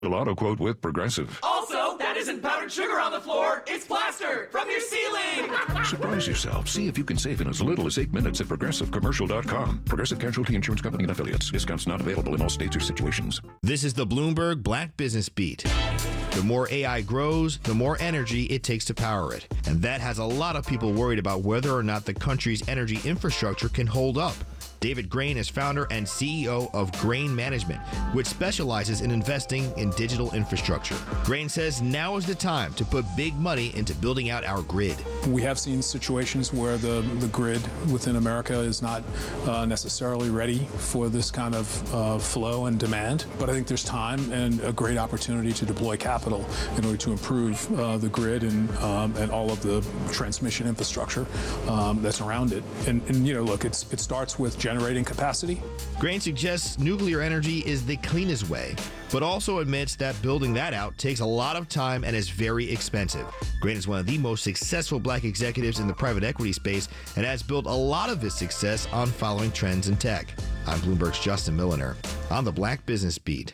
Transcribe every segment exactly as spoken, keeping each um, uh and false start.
Auto quote with Progressive. Also, that isn't powdered sugar on the floor. It's plaster from your ceiling. Surprise yourself. See if you can save in as little as eight minutes at Progressive Commercial dot com. Progressive Casualty Insurance Company and Affiliates. Discounts not available in all states or situations. This is the Bloomberg Black Business Beat. The more A I grows, the more energy it takes to power it. And that has a lot of people worried about whether or not the country's energy infrastructure can hold up. David Grain is founder and C E O of Grain Management, which specializes in investing in digital infrastructure. Grain says now is the time to put big money into building out our grid. We have seen situations where the, the grid within America is not uh, necessarily ready for this kind of uh, flow and demand. But I think there's time and a great opportunity to deploy capital in order to improve uh, the grid and um, and all of the transmission infrastructure um, that's around it. And, and you know, look, it's it starts with generating capacity. Grain suggests nuclear energy is the cleanest way, but also admits that building that out takes a lot of time and is very expensive. Grain is one of the most successful black executives in the private equity space and has built a lot of his success on following trends in tech. I'm Bloomberg's Justin Milliner on the Black Business Beat.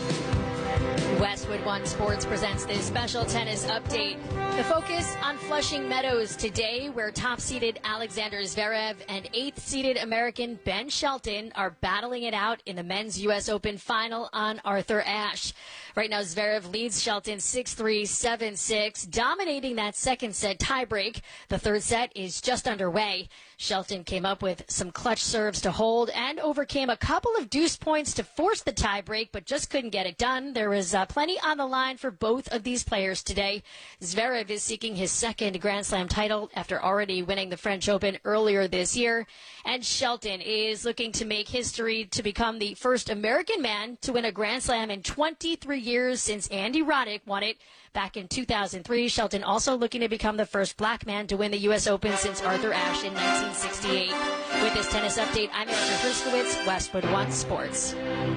Westwood One Sports presents this special tennis update. The focus on Flushing Meadows today, where top-seeded Alexander Zverev and eighth-seeded American Ben Shelton are battling it out in the men's U S Open final on Arthur Ashe. Right now, Zverev leads Shelton six three, seven six, dominating that second set tiebreak. The third set is just underway. Shelton came up with some clutch serves to hold and overcame a couple of deuce points to force the tiebreak, but just couldn't get it done. There was uh, plenty on the line for both of these players today. Zverev is seeking his second Grand Slam title after already winning the French Open earlier this year. And Shelton is looking to make history to become the first American man to win a Grand Slam in twenty-three years since Andy Roddick won it back in two thousand three. Shelton also looking to become the first black man to win the U S Open since Arthur Ashe in nineteen sixty-eight. With this tennis update, I'm Andrew Herskowitz, Westwood One Sports.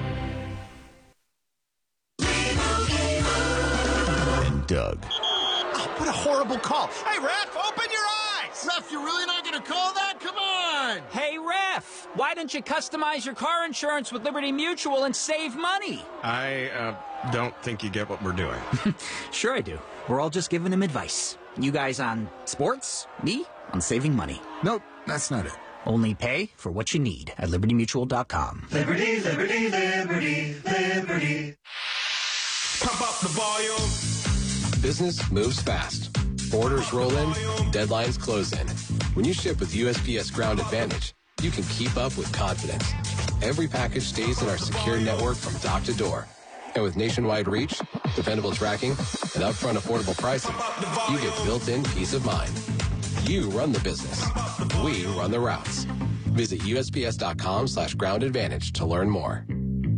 And Doug. Oh, what a horrible call. Hey, ref, open your eyes! Ref, you're really not going to call that? Come on! Hey, ref, why don't you customize your car insurance with Liberty Mutual and save money? I uh, don't think you get what we're doing. Sure I do. We're all just giving him advice. You guys on sports, me on saving money. Nope, that's not it. Only pay for what you need at liberty mutual dot com. Liberty, liberty, liberty, liberty. Pump up the volume. Business moves fast. Orders roll in, deadlines close in. When you ship with U S P S Ground Advantage, you can keep up with confidence. Every package stays in our secure network from dock to door. And with nationwide reach, dependable tracking, and upfront affordable pricing, you get built-in peace of mind. You run the business. We run the routes. Visit U S P S dot com slash ground advantage to learn more.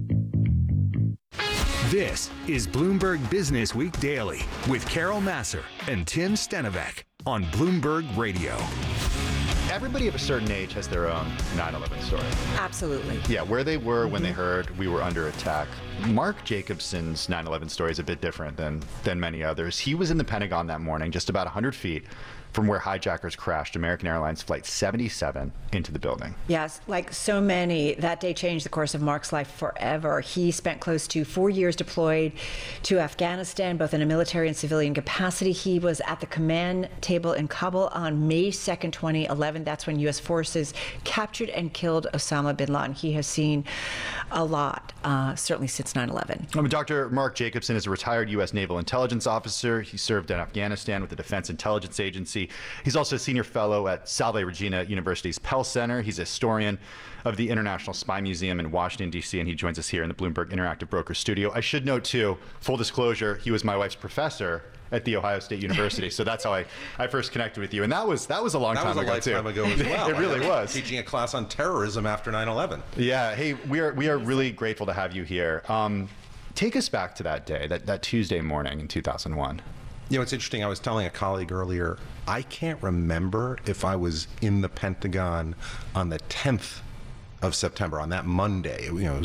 This is Bloomberg Business Week Daily with Carol Massar and Tim Stenovec on Bloomberg Radio. Everybody of a certain age has their own nine eleven story. Absolutely. Yeah, where they were when they heard we were under attack. Mark Jacobson's nine eleven story is a bit different than, than many others. He was in the Pentagon that morning, just about one hundred feet from where hijackers crashed American Airlines Flight seventy-seven into the building. Yes, like so many, that day changed the course of Mark's life forever. He spent close to four years deployed to Afghanistan, both in a military and civilian capacity. He was at the command table in Kabul on May second, twenty eleven. That's when U S forces captured and killed Osama bin Laden. He has seen a lot, uh, certainly since nine eleven. I mean, Doctor Mark Jacobson is a retired U S Naval Intelligence Officer. He served in Afghanistan with the Defense Intelligence Agency. He's also a senior fellow at Salve Regina University's Pell Center. He's a historian of the International Spy Museum in Washington, D C, and he joins us here in the Bloomberg Interactive Brokers studio. I should note, too, full disclosure, he was my wife's professor at The Ohio State University, so that's how I, I first connected with you. And that was that was a long that time ago, too. That was a lifetime ago as well. It really was. Teaching a class on terrorism after nine eleven. Yeah, hey, we are we are really grateful to have you here. Um, take us back to that day, that, that Tuesday morning in two thousand one. You know, it's interesting. I was telling a colleague earlier, I can't remember if I was in the Pentagon on the tenth of September, on that Monday. You know, it was a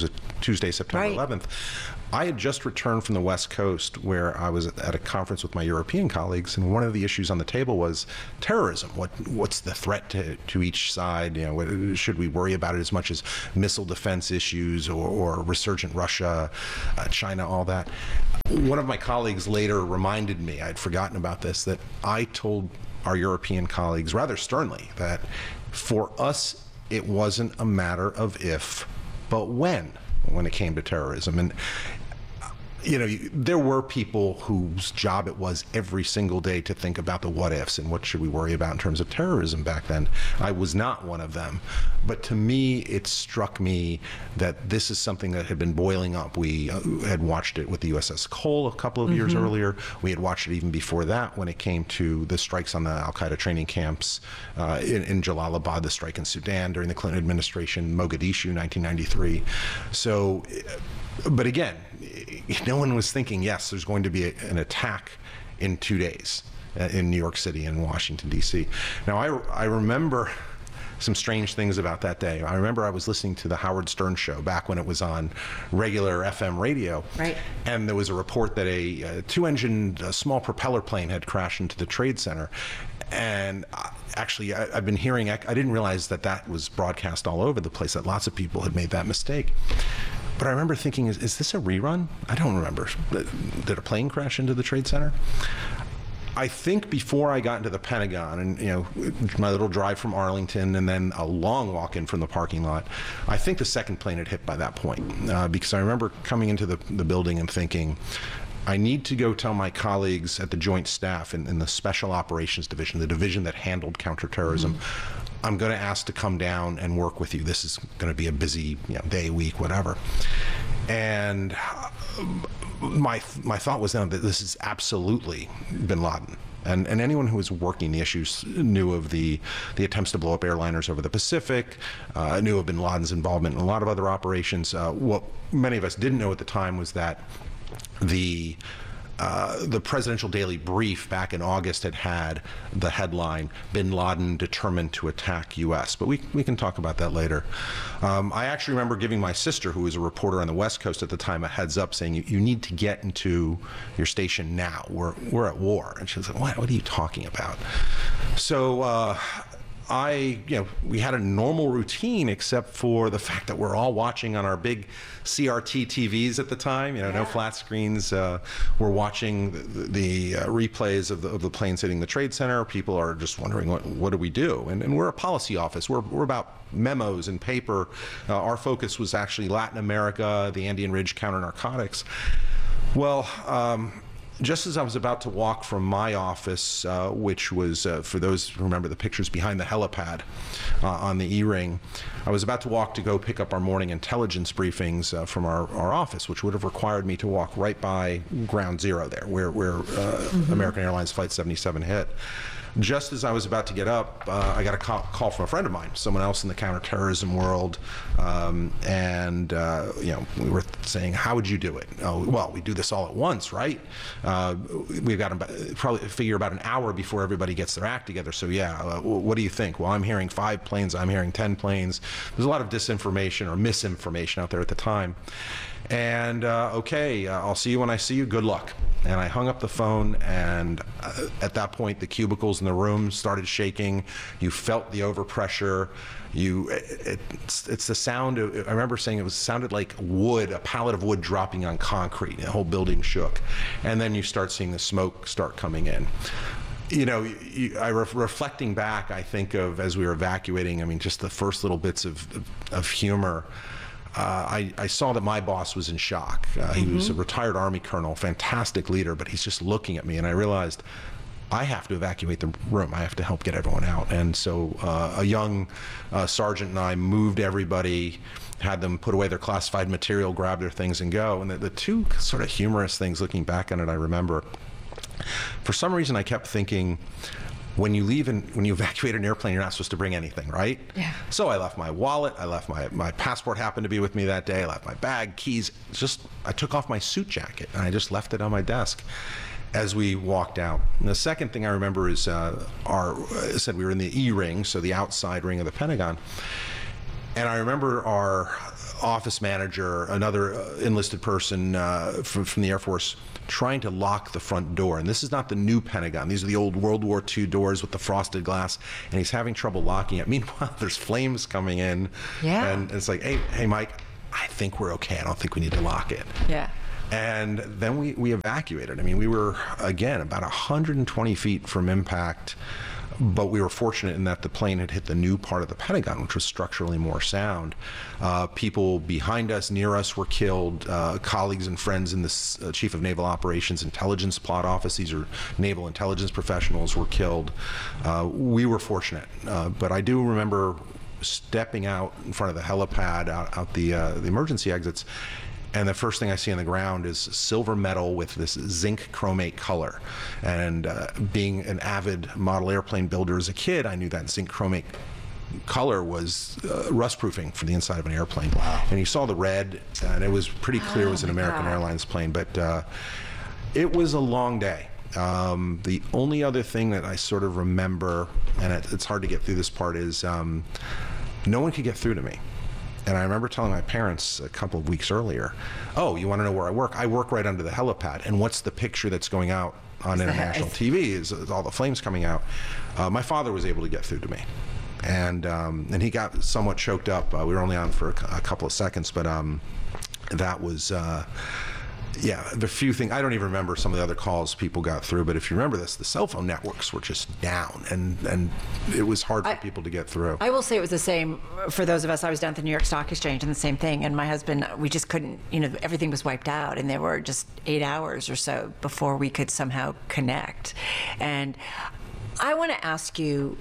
Tuesday, September Right. eleventh. I had just returned from the West Coast where I was at a conference with my European colleagues, and one of the issues on the table was terrorism. What what's the threat to, to each side? You know, what, should we worry about it as much as missile defense issues or, or resurgent Russia, uh, China, all that? One of my colleagues later reminded me, I'd forgotten about this, that I told our European colleagues rather sternly that for us it wasn't a matter of if, but when, when it came to terrorism. And you know, there were people whose job it was every single day to think about the what ifs and what should we worry about in terms of terrorism back then. I was not one of them. But to me, it struck me that this is something that had been boiling up. We uh, had watched it with the U S S Cole a couple of mm-hmm. years earlier. We had watched it even before that when it came to the strikes on the Al-Qaeda training camps uh, in, in Jalalabad, the strike in Sudan during the Clinton administration, Mogadishu, nineteen ninety-three. So, but again, no one was thinking, yes, there's going to be a, an attack in two days uh, in New York City and Washington, D C. Now, I, I remember some strange things about that day. I remember I was listening to the Howard Stern show back when it was on regular F M radio. Right. And there was a report that a, a two-engine a small propeller plane had crashed into the Trade Center. And uh, actually, I, I've been hearing, I, I didn't realize that that was broadcast all over the place, that lots of people had made that mistake. But I remember thinking, is, is this a rerun? I don't remember. Did a plane crash into the Trade Center? I think before I got into the Pentagon, and you know, my little drive from Arlington and then a long walk in from the parking lot, I think the second plane had hit by that point. Uh, because I remember coming into the, the building and thinking, I need to go tell my colleagues at the Joint Staff in, in the Special Operations Division, the division that handled counterterrorism, mm-hmm. I'm going to ask to come down and work with you. This is going to be a busy you know, day, week, whatever. And my my thought was then that this is absolutely bin Laden. And, and anyone who was working the issues knew of the, the attempts to blow up airliners over the Pacific, uh, knew of bin Laden's involvement in a lot of other operations. Uh, what many of us didn't know at the time was that the Uh, the presidential daily brief back in August had had the headline, Bin Laden determined to attack U S. But we, we can talk about that later. Um, I actually remember giving my sister, who was a reporter on the West Coast at the time, a heads up saying, you, you need to get into your station now. We're, we're at war. And she was like, what, what are you talking about? So uh, I, you know, we had a normal routine except for the fact that we're all watching on our big C R T T Vs at the time, you know, yeah. no flat screens. Uh, we're watching the, the uh, replays of the, of the planes hitting the Trade Center. People are just wondering, what, what do we do? And, and we're a policy office. We're, we're about memos and paper. Uh, our focus was actually Latin America, the Andean Ridge counter-narcotics. Well, um, just as I was about to walk from my office, uh, which was, uh, for those who remember the pictures behind the helipad uh, on the E-ring, I was about to walk to go pick up our morning intelligence briefings uh, from our, our office, which would have required me to walk right by ground zero there, where, where uh, mm-hmm. American Airlines Flight seventy-seven hit. Just as I was about to get up, uh, I got a call, call from a friend of mine, someone else in the counterterrorism world, um, and uh, you know, we were saying, "How would you do it?" Oh, well, we do this all at once, right? Uh, we've got about, probably figure about an hour before everybody gets their act together. So yeah, uh, what do you think? Well, I'm hearing five planes. I'm hearing ten planes. There's a lot of disinformation or misinformation out there at the time. And uh, okay, uh, I'll see you when I see you. Good luck. And I hung up the phone, and uh, at that point, the cubicles in the room started shaking. You felt the overpressure. You, it, it's, it's the sound of, I remember saying it was sounded like wood, a pallet of wood dropping on concrete. The whole building shook. And then you start seeing the smoke start coming in. You know, you, I re- reflecting back, I think of as we were evacuating, I mean, just the first little bits of, of, of humor. Uh, I, I saw that my boss was in shock. Uh, he mm-hmm. was a retired Army colonel, fantastic leader, but he's just looking at me, and I realized I have to evacuate the room. I have to help get everyone out. And so uh, a young uh, sergeant and I moved everybody, had them put away their classified material, grab their things, and go. And the, the two sort of humorous things looking back on it, I remember, for some reason I kept thinking, when you leave and when you evacuate an airplane, you're not supposed to bring anything, right? Yeah. So I left my wallet, I left my, my passport happened to be with me that day, I left my bag, keys, just, I took off my suit jacket and I just left it on my desk as we walked out. And the second thing I remember is uh, our, I said we were in the E-ring, so the outside ring of the Pentagon. And I remember our office manager, another uh, enlisted person uh, from, from the Air Force, trying to lock the front door. And this is not the new Pentagon. These are the old World War Two doors with the frosted glass, and he's having trouble locking it. Meanwhile, there's flames coming in, yeah. and it's like, hey, hey, Mike, I think we're okay. I don't think we need to lock it. Yeah. And then we, we evacuated. I mean, we were, again, about one hundred twenty feet from impact, but we were fortunate in that the plane had hit the new part of the Pentagon, which was structurally more sound. Uh, people behind us, near us, were killed. Uh, colleagues and friends in the uh, Chief of Naval Operations Intelligence Plot Office, these are naval intelligence professionals, were killed. Uh, we were fortunate, uh, but I do remember stepping out in front of the helipad, out, out the, uh, the emergency exits, and the first thing I see on the ground is silver metal with this zinc chromate color. And uh, being an avid model airplane builder as a kid, I knew that zinc chromate color was uh, rust proofing for the inside of an airplane. Wow. And you saw the red, and it was pretty clear oh, it was an American God. Airlines plane. But uh, it was a long day. Um, the only other thing that I sort of remember, and it, it's hard to get through this part, is um, no one could get through to me. And I remember telling my parents a couple of weeks earlier, oh, you want to know where I work? I work right under the helipad. And what's the picture that's going out on it's international T V is, is all the flames coming out. Uh, my father was able to get through to me. And um, and he got somewhat choked up. Uh, we were only on for a, a couple of seconds, but um, that was, uh, yeah, the few things, I don't even remember some of the other calls people got through, but if you remember this, the cell phone networks were just down, and, and it was hard for I, people to get through. I will say it was the same for those of us. I was down at the New York Stock Exchange, and the same thing, and my husband, we just couldn't, you know, everything was wiped out, and there were just eight hours or so before we could somehow connect. And I want to ask you,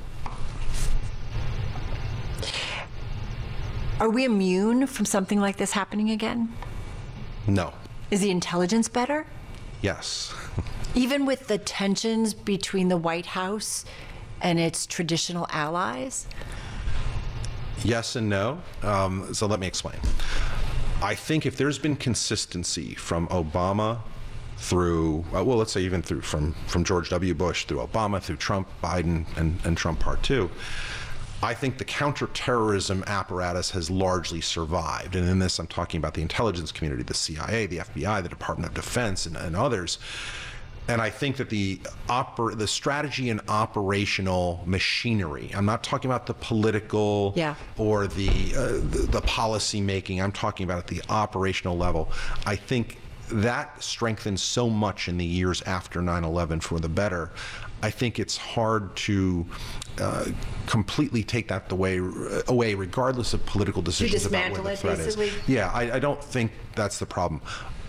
are we immune from something like this happening again? No. Is the intelligence better? Yes. Even with the tensions between the White House and its traditional allies? Yes and no. Um, so let me explain. I think if there's been consistency from Obama through, uh, well, let's say even through from, from George W. Bush through Obama, through Trump, Biden, and, and Trump part two, I think the counterterrorism apparatus has largely survived. And in this, I'm talking about the intelligence community, the C I A, the F B I, the Department of Defense, and, and others. And I think that the oper- the strategy and operational machinery, I'm not talking about the political yeah. or the, uh, the, the policy making, I'm talking about at the operational level. I think that strengthened so much in the years after nine eleven for the better. I think it's hard to uh, completely take that the way, away, regardless of political decisions about what the threat is. Yeah, I, I don't think that's the problem.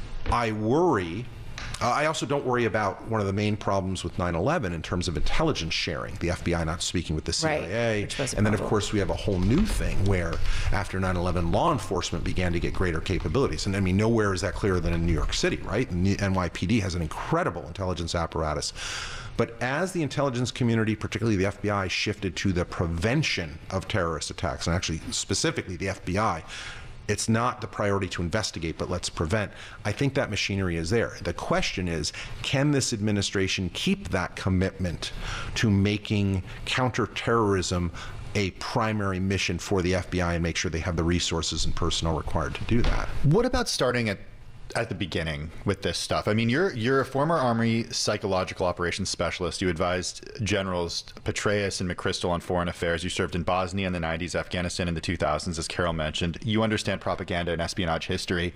I worry. Uh, I also don't worry about one of the main problems with nine eleven in terms of intelligence sharing, the F B I not speaking with the C I A. Right, and then, of course, we have a whole new thing where after nine eleven, law enforcement began to get greater capabilities. And I mean, nowhere is that clearer than in New York City, right? And the N Y P D has an incredible intelligence apparatus. But as the intelligence community, particularly the F B I, shifted to the prevention of terrorist attacks, and actually specifically the F B I, it's not the priority to investigate, but let's prevent. I think that machinery is there. The question is, can this administration keep that commitment to making counterterrorism a primary mission for the F B I and make sure they have the resources and personnel required to do that? What about starting at at the beginning with this stuff? I mean, you're you're a former Army psychological operations specialist. You advised Generals Petraeus and McChrystal on foreign affairs. You served in Bosnia in the nineties, Afghanistan in the two thousands, as Carol mentioned. You understand propaganda and espionage history.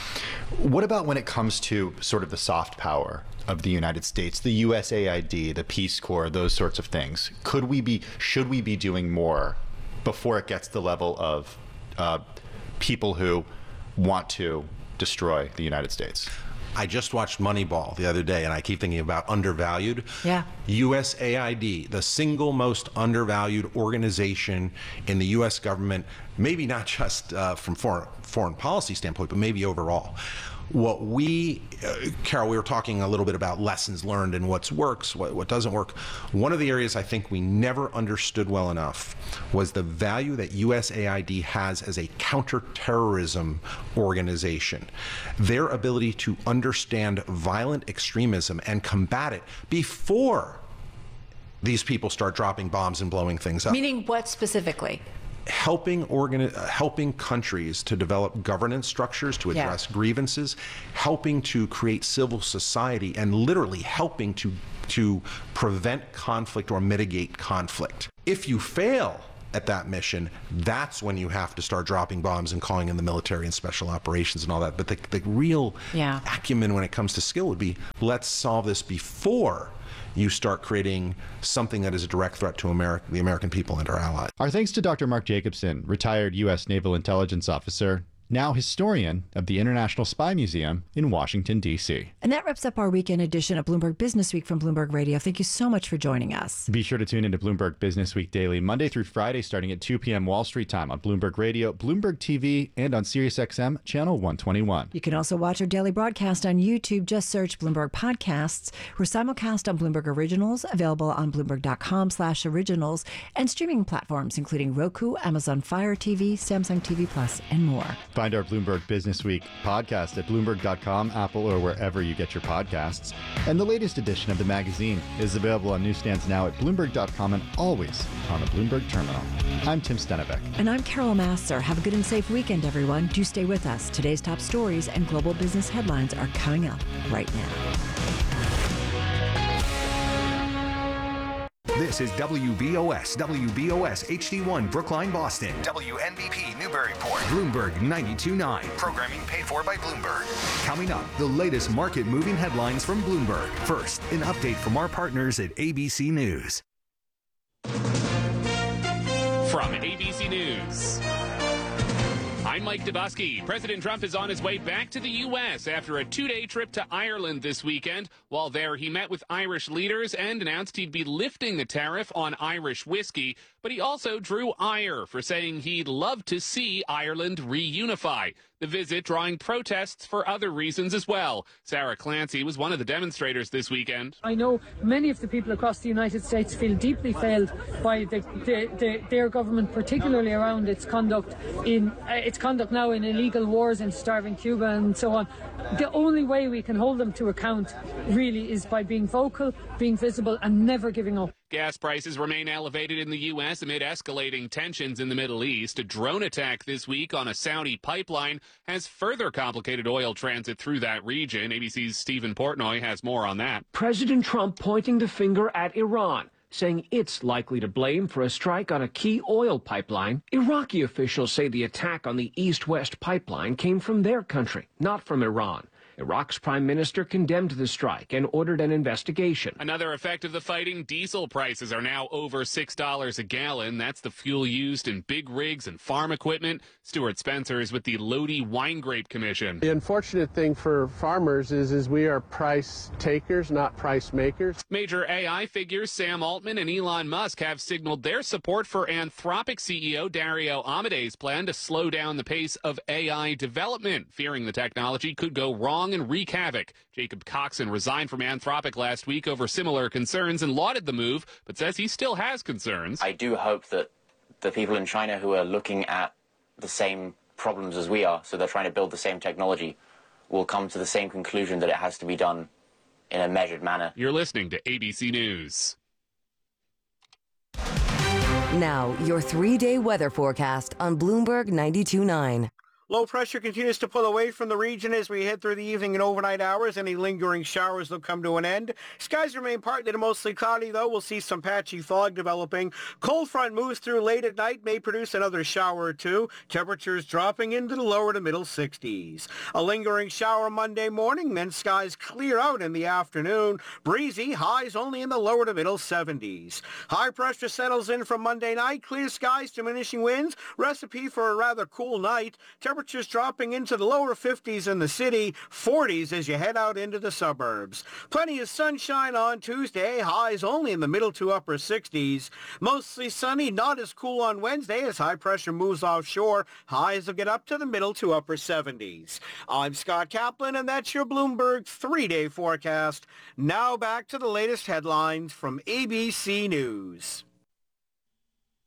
What about when it comes to sort of the soft power of the United States, the U S A I D, the Peace Corps, those sorts of things? Could we be, should we be doing more before it gets to the level of uh, people who want to destroy the United States? I just watched Moneyball the other day, and I keep thinking about undervalued. Yeah. U S A I D, the single most undervalued organization in the U S government, maybe not just uh, from foreign, foreign policy standpoint, but maybe overall. What we, uh, Carol, we were talking a little bit about lessons learned and what works, what, what doesn't work. One of the areas I think we never understood well enough was the value that U S A I D has as a counterterrorism organization. Their ability to understand violent extremism and combat it before these people start dropping bombs and blowing things up. Meaning what specifically? helping organi- helping countries to develop governance structures to address yeah. grievances, helping to create civil society, and literally helping to to prevent conflict or mitigate conflict. If you fail at that mission, that's when you have to start dropping bombs and calling in the military and special operations and all that. But the, the real yeah. acumen when it comes to skill would be, let's solve this before you start creating something that is a direct threat to America, the American people and our allies. Our thanks to Doctor Mark Jacobson, retired U S Naval Intelligence Officer, now historian of the International Spy Museum in Washington, D C. And that wraps up our weekend edition of Bloomberg Business Week from Bloomberg Radio. Thank you so much for joining us. Be sure to tune into Bloomberg Business Week daily, Monday through Friday, starting at two p.m. Wall Street time on Bloomberg Radio, Bloomberg T V, and on SiriusXM Channel one twenty-one. You can also watch our daily broadcast on YouTube. Just search Bloomberg Podcasts. We're simulcast on Bloomberg Originals, available on Bloomberg.com slash originals, and streaming platforms including Roku, Amazon Fire T V, Samsung T V Plus, and more. Find our Bloomberg Business Week podcast at Bloomberg dot com, Apple, or wherever you get your podcasts. And the latest edition of the magazine is available on newsstands now at Bloomberg dot com and always on the Bloomberg terminal. I'm Tim Stenivek. And I'm Carol Masser. Have a good and safe weekend, everyone. Do stay with us. Today's top stories and global business headlines are coming up right now. This is W B O S, W B O S H D one, Brookline, Boston. W N B P, Newburyport. Bloomberg ninety-two point nine. Programming paid for by Bloomberg. Coming up, the latest market-moving headlines from Bloomberg. First, an update from our partners at A B C News. From A B C News, I'm Mike Dubusky. President Trump is on his way back to the U S after a two-day trip to Ireland this weekend. While there, he met with Irish leaders and announced he'd be lifting the tariff on Irish whiskey. But he also drew ire for saying he'd love to see Ireland reunify. The visit drawing protests for other reasons as well. Sarah Clancy was one of the demonstrators this weekend. I know many of the people across the United States feel deeply failed by the, the, the, their government, particularly around its conduct in uh, its conduct now in illegal wars in starving Cuba and so on. The only way we can hold them to account really is by being vocal, being visible, and never giving up. Gas prices remain elevated in the U S amid escalating tensions in the Middle East. A drone attack this week on a Saudi pipeline has further complicated oil transit through that region. A B C's Stephen Portnoy has more on that. President Trump pointing the finger at Iran, saying it's likely to blame for a strike on a key oil pipeline. Iraqi officials say the attack on the east-west pipeline came from their country, not from Iran. Iraq's prime minister condemned the strike and ordered an investigation. Another effect of the fighting, diesel prices are now over six dollars a gallon. That's the fuel used in big rigs and farm equipment. Stuart Spencer is with the Lodi Wine Grape Commission. The unfortunate thing for farmers is, is we are price takers, not price makers. Major A I figures Sam Altman and Elon Musk have signaled their support for Anthropic C E O Dario Amade's plan to slow down the pace of A I development, fearing the technology could go wrong and wreak havoc. Jacob Coxon resigned from Anthropic last week over similar concerns and lauded the move, but says he still has concerns. I do hope that the people in China who are looking at the same problems as we are, so they're trying to build the same technology, will come to the same conclusion that it has to be done in a measured manner. You're listening to A B C News. Now, your three-day weather forecast on Bloomberg ninety-two point nine. Low pressure continues to pull away from the region as we head through the evening and overnight hours. Any lingering showers will come to an end. Skies remain partly to mostly cloudy, though. We'll see some patchy fog developing. Cold front moves through late at night, may produce another shower or two. Temperatures dropping into the lower to middle sixties. A lingering shower Monday morning, then skies clear out in the afternoon. Breezy, highs only in the lower to middle seventies. High pressure settles in from Monday night. Clear skies, diminishing winds. Recipe for a rather cool night. Temperatures dropping into the lower fifties in the city, forties as you head out into the suburbs. Plenty of sunshine on Tuesday, highs only in the middle to upper sixties. Mostly sunny, not as cool on Wednesday as high pressure moves offshore. Highs will get up to the middle to upper seventies. I'm Scott Kaplan, and that's your Bloomberg three-day forecast. Now back to the latest headlines from A B C News.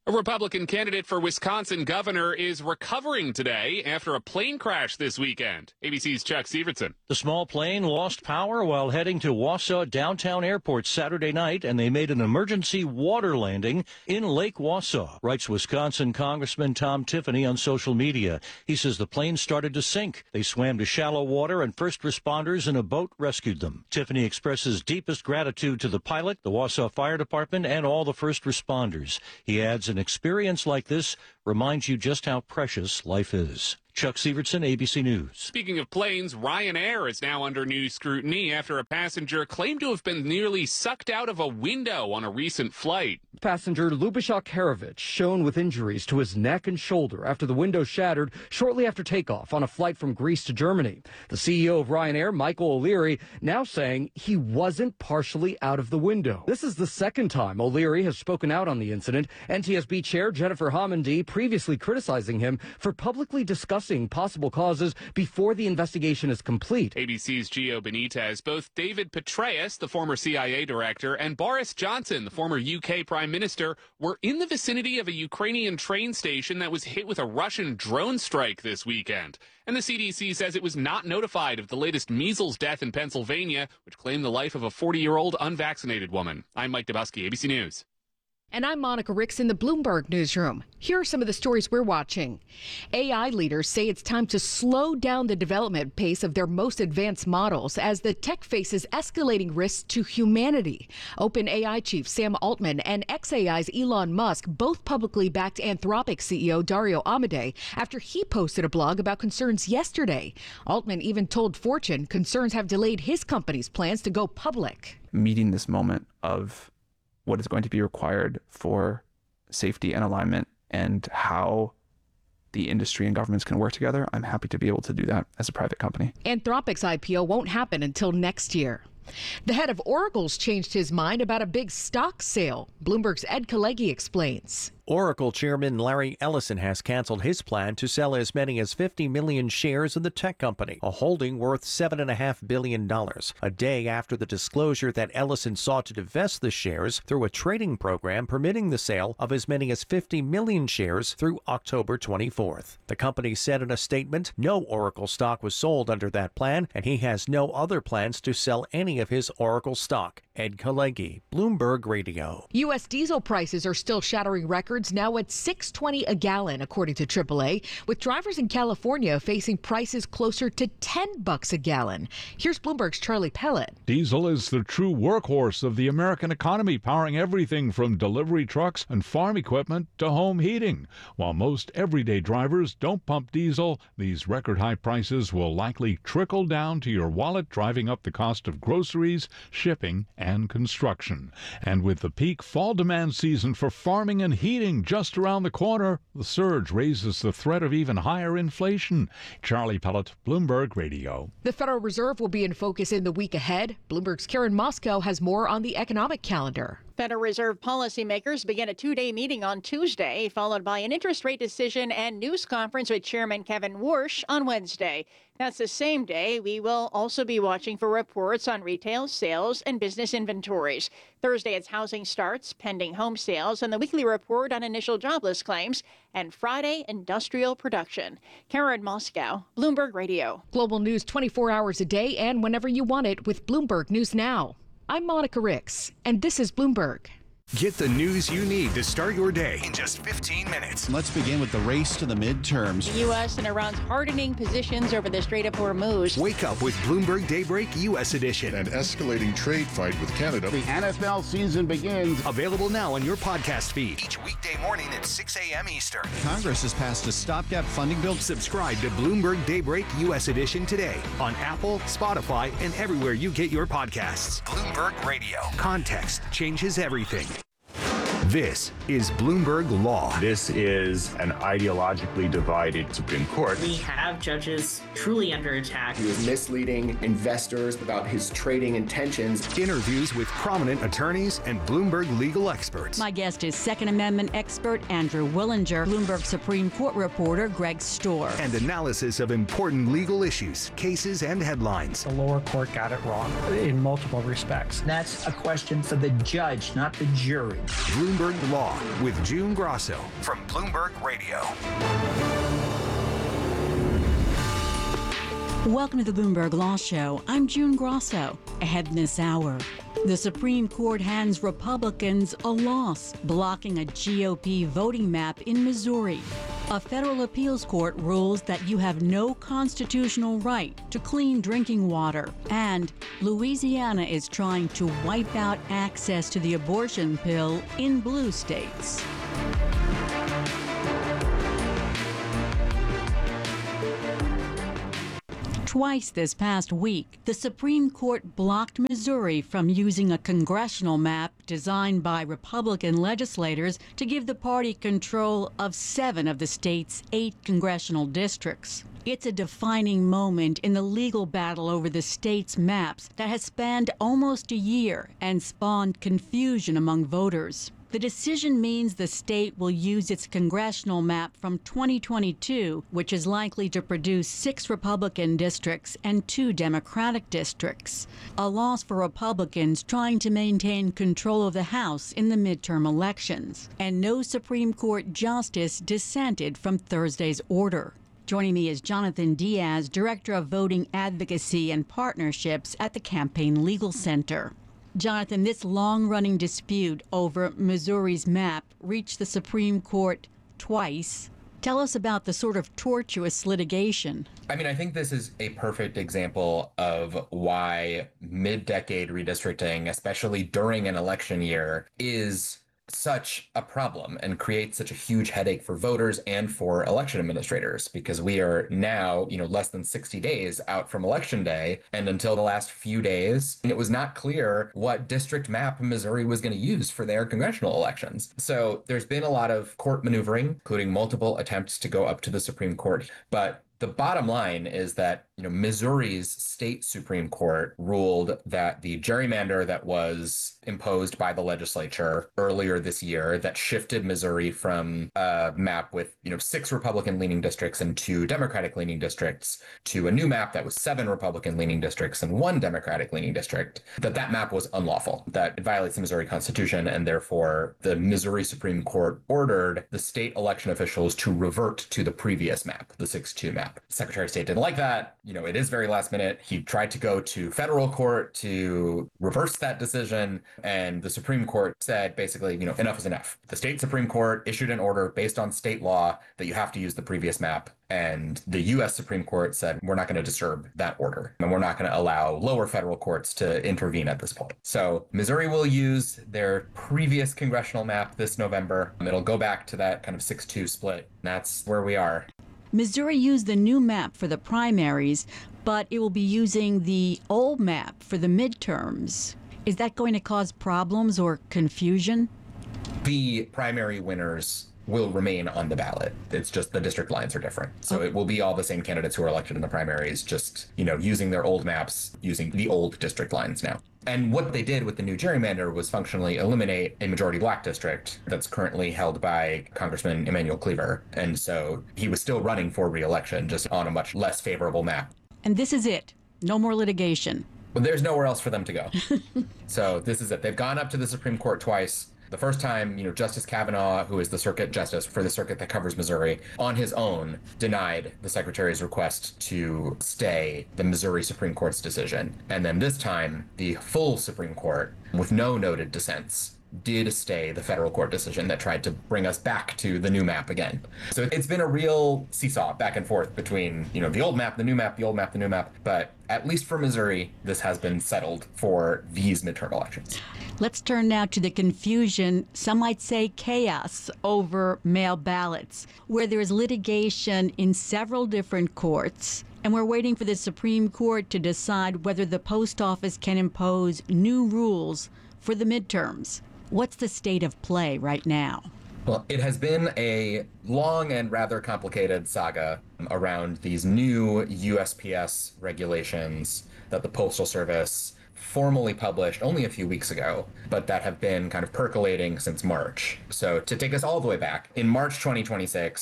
A Republican candidate for Wisconsin governor is recovering today after a plane crash this weekend. A B C's Chuck Severson. The small plane lost power while heading to Wausau Downtown Airport Saturday night, and they made an emergency water landing in Lake Wausau, writes Wisconsin Congressman Tom Tiffany on social media. He says the plane started to sink. They swam to shallow water, and first responders in a boat rescued them. Tiffany expresses deepest gratitude to the pilot, the Wausau Fire Department, and all the first responders. He adds, an experience like this reminds you just how precious life is. Chuck Severson, A B C News. Speaking of planes, Ryanair is now under new scrutiny after a passenger claimed to have been nearly sucked out of a window on a recent flight. Passenger Lubishak Harovich shown with injuries to his neck and shoulder after the window shattered shortly after takeoff on a flight from Greece to Germany. The C E O of Ryanair, Michael O'Leary, now saying he wasn't partially out of the window. This is the second time O'Leary has spoken out on the incident. N T S B Chair Jennifer Homendy previously criticizing him for publicly discussing possible causes before the investigation is complete. A B C's Gio Benitez, both David Petraeus, the former C I A director, and Boris Johnson, the former U K Prime Minister, were in the vicinity of a Ukrainian train station that was hit with a Russian drone strike this weekend. And the C D C says it was not notified of the latest measles death in Pennsylvania, which claimed the life of a forty-year-old unvaccinated woman. I'm Mike Dubusky, A B C News. And I'm Monica Ricks in the Bloomberg Newsroom. Here are some of the stories we're watching. A I leaders say it's time to slow down the development pace of their most advanced models as the tech faces escalating risks to humanity. OpenAI chief Sam Altman and xAI's Elon Musk both publicly backed Anthropic C E O Dario Amodei after he posted a blog about concerns yesterday. Altman even told Fortune concerns have delayed his company's plans to go public. Meeting this moment of what is going to be required for safety and alignment and how the industry and governments can work together, I'm happy to be able to do that as a private company. Anthropic's I P O won't happen until next year. The head of Oracle's changed his mind about a big stock sale. Bloomberg's Ed Kalegi explains. Oracle chairman Larry Ellison has canceled his plan to sell as many as fifty million shares in the tech company, a holding worth seven point five billion dollars, a day after the disclosure that Ellison sought to divest the shares through a trading program permitting the sale of as many as fifty million shares through October twenty-fourth. The company said in a statement, no Oracle stock was sold under that plan, and he has no other plans to sell any of his Oracle stock. Ed Kalegi, Bloomberg Radio. U S diesel prices are still shattering records, now at six twenty a gallon, according to triple A, with drivers in California facing prices closer to ten bucks a gallon. Here's Bloomberg's Charlie Pellet. Diesel is the true workhorse of the American economy, powering everything from delivery trucks and farm equipment to home heating. While most everyday drivers don't pump diesel, these record high prices will likely trickle down to your wallet, driving up the cost of groceries, shipping, and construction. And with the peak fall demand season for farming and heating just around the corner, the surge raises the threat of even higher inflation. Charlie Pellet, Bloomberg Radio. The Federal Reserve will be in focus in the week ahead. Bloomberg's Karen Moscow has more on the economic calendar. Federal Reserve policymakers begin a two-day meeting on Tuesday, followed by an interest rate decision and news conference with Chairman Kevin Warsh on Wednesday. That's the same day we will also be watching for reports on retail sales and business inventories. Thursday, it's housing starts, pending home sales, and the weekly report on initial jobless claims. And Friday, industrial production. Karen Moscow, Bloomberg Radio. Global news twenty-four hours a day and whenever you want it with Bloomberg News Now. I'm Monica Ricks, and this is Bloomberg. Get the news you need to start your day in just fifteen minutes. Let's begin with the race to the midterms. The U S and Iran's hardening positions over the Strait of Hormuz. Wake up with Bloomberg Daybreak U S Edition. An escalating trade fight with Canada. The N F L season begins. Available now on your podcast feed. Each weekday morning at six a.m. Eastern. Congress has passed a stopgap funding bill. Subscribe to Bloomberg Daybreak U S Edition today on Apple, Spotify, and everywhere you get your podcasts. Bloomberg Radio. Context changes everything. This is Bloomberg Law. This is an ideologically divided Supreme Court. We have judges truly under attack. He was misleading investors about his trading intentions. Interviews with prominent attorneys and Bloomberg legal experts. My guest is Second Amendment expert Andrew Willinger, Bloomberg Supreme Court reporter Greg Storr. And analysis of important legal issues, cases, and headlines. The lower court got it wrong in multiple respects. That's a question for the judge, not the jury. Bloomberg Bloomberg Law with June Grosso from Bloomberg Radio. Welcome to the Bloomberg Law Show. I'm June Grosso. Ahead in this hour, the Supreme Court hands Republicans a loss, blocking a G O P voting map in Missouri. A federal appeals court rules that you have no constitutional right to clean drinking water. And Louisiana is trying to wipe out access to the abortion pill in blue states. Twice this past week, the Supreme Court blocked Missouri from using a congressional map designed by Republican legislators to give the party control of seven of the state's eight congressional districts. It's a defining moment in the legal battle over the state's maps that has spanned almost a year and spawned confusion among voters. The decision means the state will use its congressional map from twenty twenty-two, which is likely to produce six Republican districts and two Democratic districts. A loss for Republicans trying to maintain control of the House in the midterm elections. And no Supreme Court justice dissented from Thursday's order. Joining me is Jonathan Diaz, Director of Voting Advocacy and Partnerships at the Campaign Legal Center. Jonathan, this long-running dispute over Missouri's map reached the Supreme Court twice. Tell us about the sort of tortuous litigation. I mean, I think this is a perfect example of why mid-decade redistricting, especially during an election year, is such a problem and creates such a huge headache for voters and for election administrators, because we are now, you know, less than sixty days out from election day. And until the last few days, it was not clear what district map Missouri was going to use for their congressional elections. So there's been a lot of court maneuvering, including multiple attempts to go up to the Supreme Court. But the bottom line is that, you know, Missouri's state Supreme Court ruled that the gerrymander that was imposed by the legislature earlier this year that shifted Missouri from a map with, you know, six Republican leaning districts and two Democratic leaning districts to a new map that was seven Republican leaning districts and one Democratic leaning district, that that map was unlawful, that it violates the Missouri Constitution, and therefore the Missouri Supreme Court ordered the state election officials to revert to the previous map, the six two map. Secretary of State didn't like that. You know, it is very last minute. He tried to go to federal court to reverse that decision. And the Supreme Court said basically, you know, enough is enough. The state Supreme Court issued an order based on state law that you have to use the previous map. And the U S Supreme Court said, we're not going to disturb that order. And we're not going to allow lower federal courts to intervene at this point. So Missouri will use their previous congressional map this November. It'll go back to that kind of six two split. And that's where we are. Missouri used the new map for the primaries, but it will be using the old map for the midterms. Is that going to cause problems or confusion? The primary winners will remain on the ballot. It's just the district lines are different. So it will be all the same candidates who are elected in the primaries, just, you know, using their old maps, using the old district lines now. And what they did with the new gerrymander was functionally eliminate a majority black district that's currently held by Congressman Emanuel Cleaver. And so he was still running for re-election, just on a much less favorable map. And this is it. No more litigation. Well, there's nowhere else for them to go. So this is it. They've gone up to the Supreme Court twice. The first time, you know, Justice Kavanaugh, who is the circuit justice for the circuit that covers Missouri, on his own denied the secretary's request to stay the Missouri Supreme Court's decision. And then this time, the full Supreme Court, with no noted dissents, did stay the federal court decision that tried to bring us back to the new map again. So it's been a real seesaw back and forth between, you know, the old map, the new map, the old map, the new map. But at least for Missouri, this has been settled for these midterm elections. Let's turn now to the confusion, some might say chaos, over mail ballots, where there is litigation in several different courts. And we're waiting for the Supreme Court to decide whether the post office can impose new rules for the midterms. What's the state of play right now? Well, it has been a long and rather complicated saga around these new U S P S regulations that the Postal Service formally published only a few weeks ago, but that have been kind of percolating since March. So to take us all the way back, in March twenty twenty-six,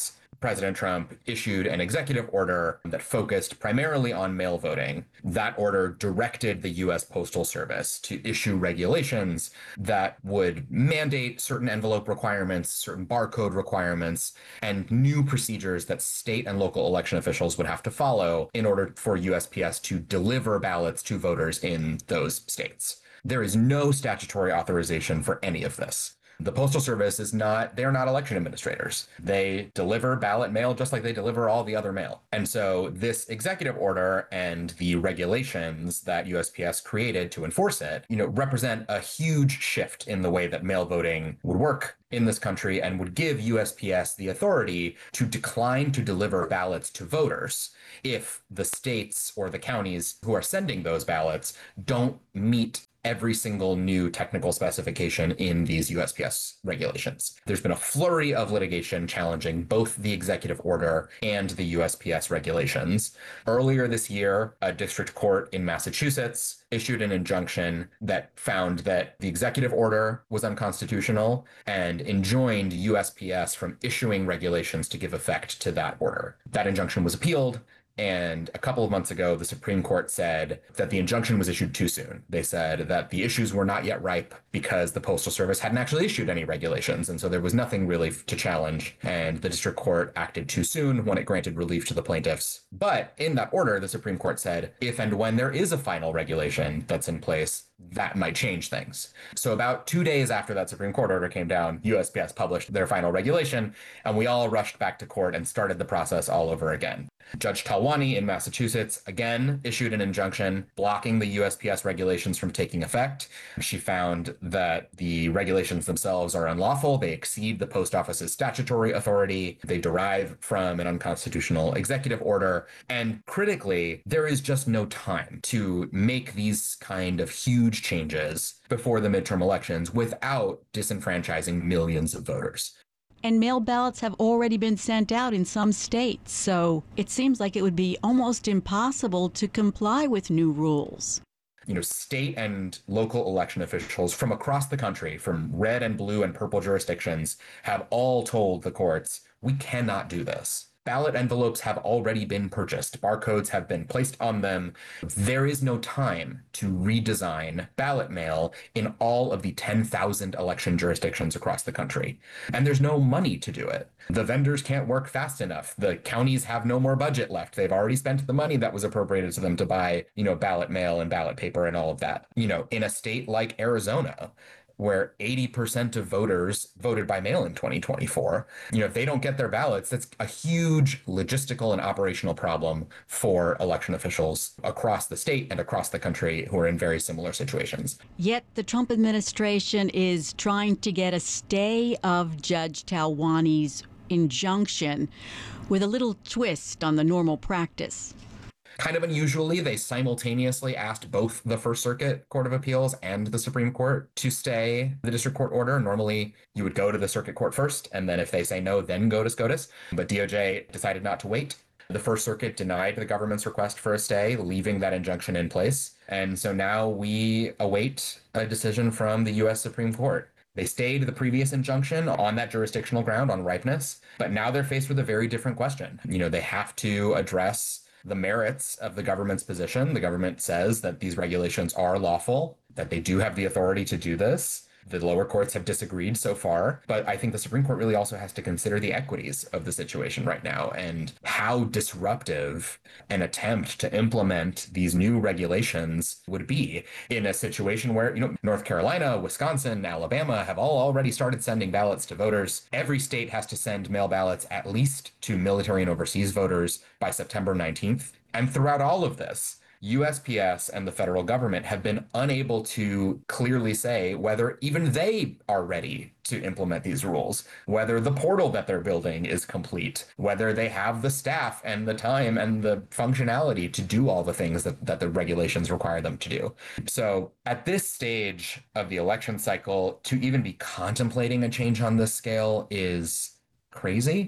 President Trump issued an executive order that focused primarily on mail voting. That order directed the U S Postal Service to issue regulations that would mandate certain envelope requirements, certain barcode requirements, and new procedures that state and local election officials would have to follow in order for U S P S to deliver ballots to voters in those states. There is no statutory authorization for any of this. The Postal Service is not, they're not election administrators. They deliver ballot mail just like they deliver all the other mail. And so this executive order and the regulations that U S P S created to enforce it, you know, represent a huge shift in the way that mail voting would work in this country and would give U S P S the authority to decline to deliver ballots to voters if the states or the counties who are sending those ballots don't meet every single new technical specification in these U S P S regulations. There's been a flurry of litigation challenging both the executive order and the U S P S regulations. Earlier this year, a district court in Massachusetts issued an injunction that found that the executive order was unconstitutional and enjoined U S P S from issuing regulations to give effect to that order. That injunction was appealed. And a couple of months ago, the Supreme Court said that the injunction was issued too soon. They said that the issues were not yet ripe because the Postal Service hadn't actually issued any regulations. And so there was nothing really to challenge. And the district court acted too soon when it granted relief to the plaintiffs. But in that order, the Supreme Court said, if and when there is a final regulation that's in place, that might change things. So about two days after that Supreme Court order came down, U S P S published their final regulation, and we all rushed back to court and started the process all over again. Judge Talwani in Massachusetts again issued an injunction blocking the U S P S regulations from taking effect. She found that the regulations themselves are unlawful. They exceed the post office's statutory authority. They derive from an unconstitutional executive order. And critically, there is just no time to make these kind of huge changes before the midterm elections without disenfranchising millions of voters. And mail ballots have already been sent out in some states, so it seems like it would be almost impossible to comply with new rules. You know, state and local election officials from across the country, from red and blue and purple jurisdictions, have all told the courts, we cannot do this. Ballot envelopes have already been purchased. Barcodes have been placed on them. There is no time to redesign ballot mail in all of the ten thousand election jurisdictions across the country. And there's no money to do it. The vendors can't work fast enough. The counties have no more budget left. They've already spent the money that was appropriated to them to buy, you know, ballot mail and ballot paper and all of that. You know, in a state like Arizona, where eighty percent of voters voted by mail in twenty twenty-four. You know, if they don't get their ballots, that's a huge logistical and operational problem for election officials across the state and across the country who are in very similar situations. Yet the Trump administration is trying to get a stay of Judge Talwani's injunction with a little twist on the normal practice. Kind of unusually, they simultaneously asked both the First Circuit Court of Appeals and the Supreme Court to stay the district court order. Normally, you would go to the circuit court first, and then if they say no, then go to SCOTUS. But D O J decided not to wait. The First Circuit denied the government's request for a stay, leaving that injunction in place. And so now we await a decision from the U S Supreme Court. They stayed the previous injunction on that jurisdictional ground on ripeness, but now they're faced with a very different question. You know, they have to address the merits of the government's position. The government says that these regulations are lawful, that they do have the authority to do this. The lower courts have disagreed so far, but I think the Supreme Court really also has to consider the equities of the situation right now and how disruptive an attempt to implement these new regulations would be in a situation where, you know, North Carolina, Wisconsin, Alabama have all already started sending ballots to voters. Every state has to send mail ballots at least to military and overseas voters by September nineteenth. And throughout all of this, U S P S and the federal government have been unable to clearly say whether even they are ready to implement these rules, whether the portal that they're building is complete, whether they have the staff and the time and the functionality to do all the things that, that the regulations require them to do. So at this stage of the election cycle, to even be contemplating a change on this scale is crazy.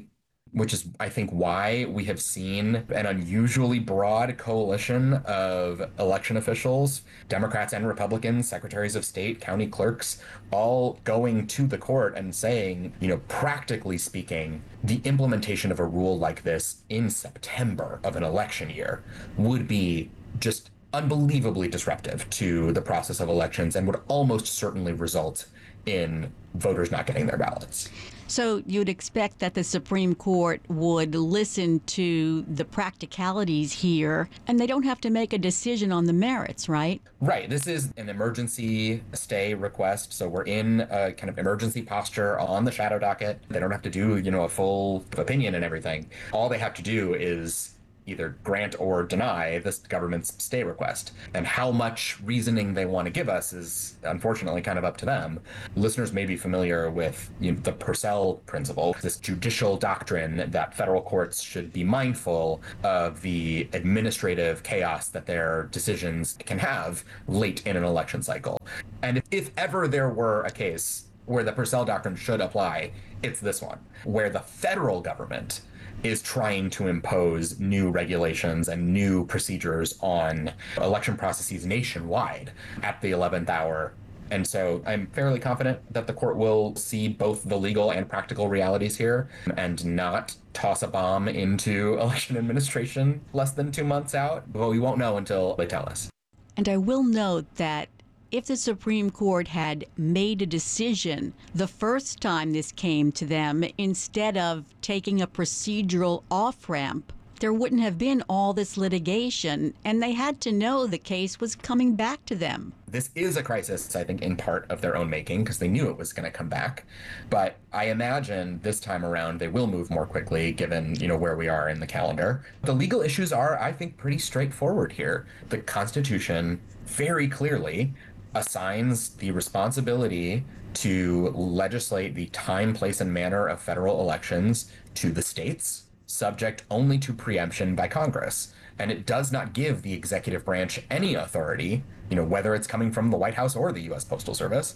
which is, I think, why we have seen an unusually broad coalition of election officials, Democrats and Republicans, secretaries of state, county clerks, all going to the court and saying, you know, practically speaking, the implementation of a rule like this in September of an election year would be just unbelievably disruptive to the process of elections and would almost certainly result in voters not getting their ballots. So you'd expect that the Supreme Court would listen to the practicalities here, and they don't have to make a decision on the merits, right? Right. This is an emergency stay request, so we're in a kind of emergency posture on the shadow docket. They don't have to do, you know, a full opinion and everything. All they have to do is either grant or deny this government's stay request. And how much reasoning they want to give us is unfortunately kind of up to them. Listeners may be familiar with, you know, the Purcell principle, this judicial doctrine that federal courts should be mindful of the administrative chaos that their decisions can have late in an election cycle. And if, if ever there were a case where the Purcell doctrine should apply, it's this one, where the federal government is trying to impose new regulations and new procedures on election processes nationwide at the eleventh hour. And so I'm fairly confident that the court will see both the legal and practical realities here and not toss a bomb into election administration less than two months out. But we won't know until they tell us. And I will note that if the Supreme Court had made a decision the first time this came to them, instead of taking a procedural off-ramp, there wouldn't have been all this litigation, and they had to know the case was coming back to them. This is a crisis, I think, in part of their own making, because they knew it was going to come back. But I imagine this time around they will move more quickly, given, you know, where we are in the calendar. The legal issues are, I think, pretty straightforward here. The Constitution very clearly assigns the responsibility to legislate the time, place, and manner of federal elections to the states, subject only to preemption by Congress. And it does not give the executive branch any authority, you know, whether it's coming from the White House or the U S Postal Service,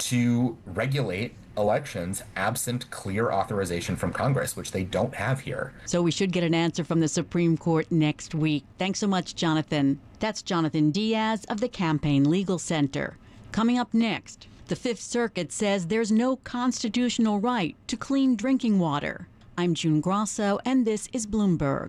to regulate elections absent clear authorization from Congress, which they don't have here. So we should get an answer from the Supreme Court next week. Thanks so much, Jonathan. That's Jonathan Diaz of the Campaign Legal Center. Coming up next, the Fifth Circuit says there's no constitutional right to clean drinking water. I'm June Grosso, and this is Bloomberg.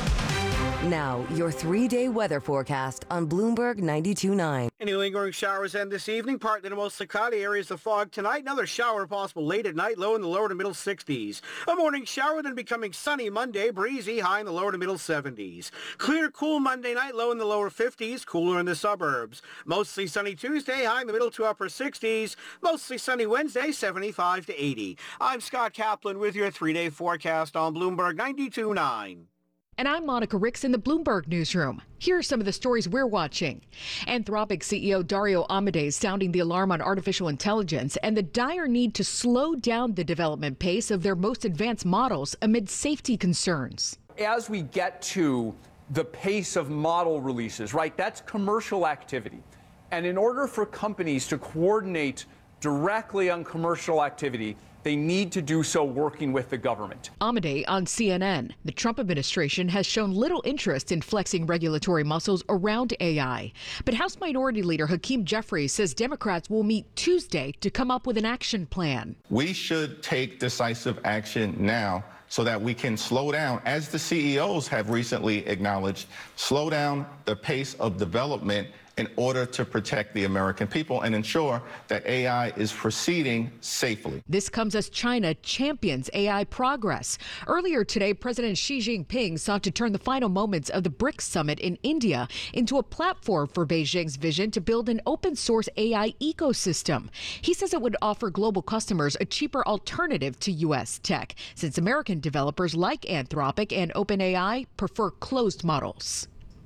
Now, your three-day weather forecast on Bloomberg ninety-two point nine. Any lingering showers end this evening, partly to mostly cloudy areas of fog tonight. Another shower possible late at night, low in the lower to middle sixties. A morning shower, then becoming sunny Monday, breezy, high in the lower to middle seventies. Clear, cool Monday night, low in the lower fifties, cooler in the suburbs. Mostly sunny Tuesday, high in the middle to upper sixties. Mostly sunny Wednesday, seventy-five to eighty. I'm Scott Kaplan with your three-day forecast on Bloomberg ninety-two point nine. And I'm Monica Ricks in the Bloomberg Newsroom. Here are some of the stories we're watching. Anthropic C E O Dario Amodei sounding the alarm on artificial intelligence and the dire need to slow down the development pace of their most advanced models amid safety concerns. As we get to the pace of model releases, right, that's commercial activity. And in order for companies to coordinate directly on commercial activity, they need to do so working with the government. Amodei on C N N. The Trump administration has shown little interest in flexing regulatory muscles around A I. But House Minority Leader Hakeem Jeffries says Democrats will meet Tuesday to come up with an action plan. We should take decisive action now so that we can slow down, as the C E Os have recently acknowledged, slow down the pace of development in order to protect the American people and ensure that A I is proceeding safely. This comes as China champions A I progress. Earlier today, President Xi Jinping sought to turn the final moments of the BRICS summit in India into a platform for Beijing's vision to build an open source A I ecosystem. He says it would offer global customers a cheaper alternative to U S tech, since American developers like Anthropic and OpenAI prefer closed models.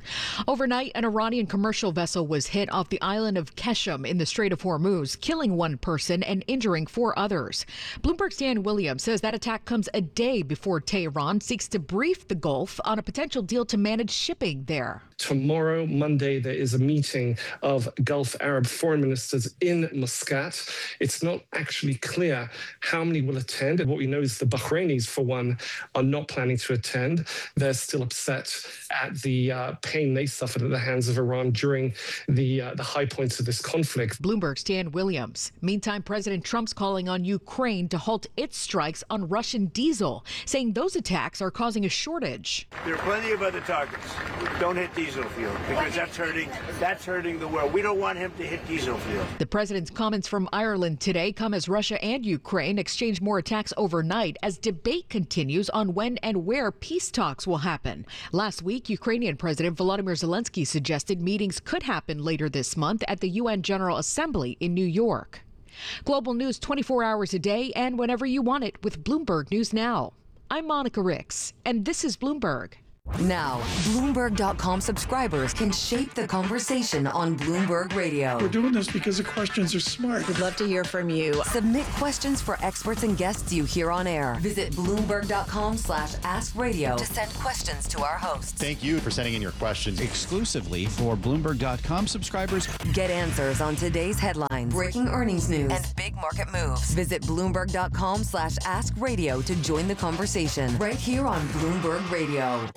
Overnight, an Iranian commercial vessel was hit off the island of Keshem in the Strait of Hormuz, killing one person and injuring four others. Bloomberg's Dan Williams says that attack comes a day before Tehran seeks to brief the Gulf on a potential deal to manage shipping there. Tomorrow, Monday, there is a meeting of Gulf Arab foreign ministers in Muscat. It's not actually clear how many will attend. And what we know is the Bahrainis, for one, are not planning to attend. They're still upset at the uh, pain they suffered at the hands of Iran during the uh, the high points of this conflict. Bloomberg's Dan Williams. Meantime, President Trump's calling on Ukraine to halt its strikes on Russian diesel, saying those attacks are causing a shortage. There are plenty of other targets. Don't hit diesel fuel because that's hurting. That's hurting the world. We don't want him to hit diesel fuel. The president's comments from Ireland today come as Russia and Ukraine exchange more attacks overnight as debate continues on when and where peace talks will happen. Last week, Ukrainian President Volodymyr Zelensky suggested meetings could happen later this month at the U N General Assembly in New York. Global news twenty-four hours a day and whenever you want it with Bloomberg News Now. I'm Monica Ricks, and this is Bloomberg. Now, Bloomberg dot com subscribers can shape the conversation on Bloomberg Radio. We're doing this because the questions are smart. We'd love to hear from you. Submit questions for experts and guests you hear on air. Visit Bloomberg dot com slash ask radio to send questions to our hosts. Thank you for sending in your questions exclusively for Bloomberg dot com subscribers. Get answers on today's headlines, breaking earnings news, and big market moves. Visit Bloomberg dot com slash ask radio to join the conversation right here on Bloomberg Radio.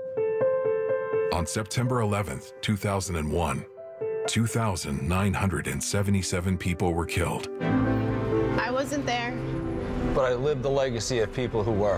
On September eleventh, two thousand one, two thousand nine hundred seventy-seven people were killed. I wasn't there. But I lived the legacy of people who were.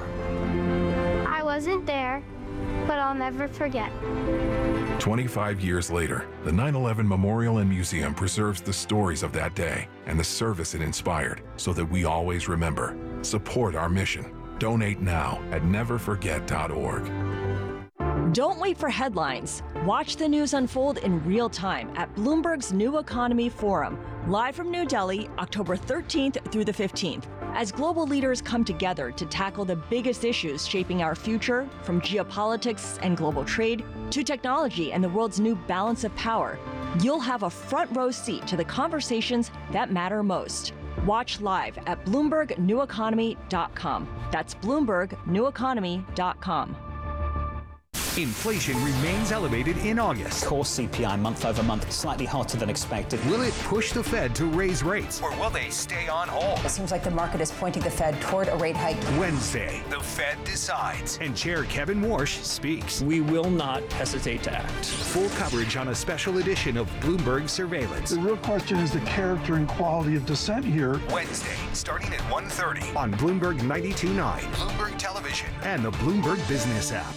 I wasn't there, but I'll never forget. twenty-five years later, the nine eleven Memorial and Museum preserves the stories of that day and the service it inspired so that we always remember. Support our mission. Donate now at never forget dot org. Don't wait for headlines. Watch the news unfold in real time at Bloomberg's New Economy Forum, live from New Delhi, October thirteenth through the fifteenth. As global leaders come together to tackle the biggest issues shaping our future, from geopolitics and global trade to technology and the world's new balance of power, you'll have a front row seat to the conversations that matter most. Watch live at Bloomberg New Economy dot com. That's Bloomberg New Economy dot com. Inflation remains elevated in August. Core C P I month over month slightly hotter than expected. Will it push the Fed to raise rates, or will they stay on hold? It seems like the market is pointing the Fed toward a rate hike. Wednesday, the Fed decides, and Chair Kevin Warsh speaks. We will not hesitate to act. Full coverage on a special edition of Bloomberg Surveillance. The real question is the character and quality of dissent here. Wednesday, starting at one thirty on Bloomberg ninety-two point nine, Bloomberg Television, and the Bloomberg Business app.